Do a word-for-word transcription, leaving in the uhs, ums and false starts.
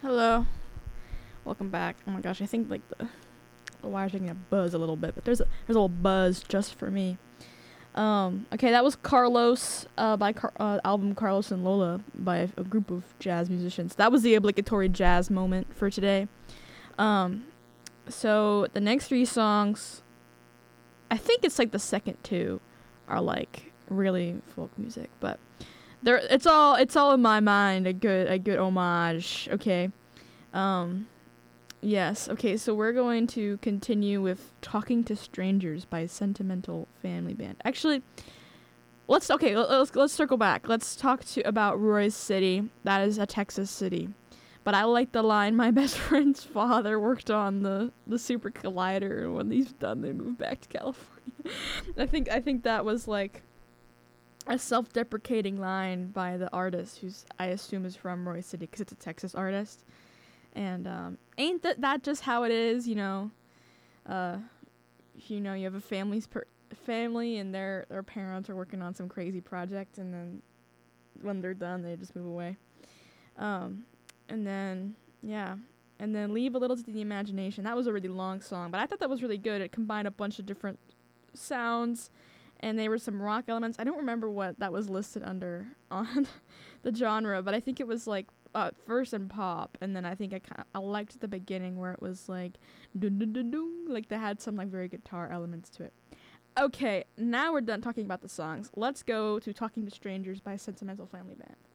Hello, welcome back. Oh my gosh, I think like the, the wire's taking a buzz a little bit, but there's a there's a little buzz just for me. Um, okay, that was Carlos uh, by Car- uh, album Carlos and Lola by a, a group of jazz musicians. That was the obligatory jazz moment for today. Um, so the next three songs, I think it's like the second two, are like really folk music, but there it's all it's all in my mind a good a good homage. Okay. Um, yes. Okay, so we're going to continue with Talking to Strangers by Sentimental Family Band. Actually, let's okay, let's let's circle back. Let's talk to about Roy's City. That is a Texas city. But I like the line my best friend's father worked on the the super collider, and when he's done they moved back to California. I think I think that was like a self-deprecating line by the artist, who's I assume is from Roy City because it's a Texas artist. And um, ain't that that just how it is, you know? Uh, you know, you have a family's per- family, and their their parents are working on some crazy project, and then when they're done, they just move away. Um, and then yeah, and then Leave a Little to the Imagination. That was a really long song, but I thought that was really good. It combined a bunch of different sounds, and there were some rock elements. I don't remember what that was listed under on the genre, but I think it was like uh, first and pop, and then I think I kind I liked the beginning where it was like dun dun dun dun, like they had some like very guitar elements to it. Okay, now we're done talking about the songs. Let's go to Talking to Strangers by Sentimental Family Band.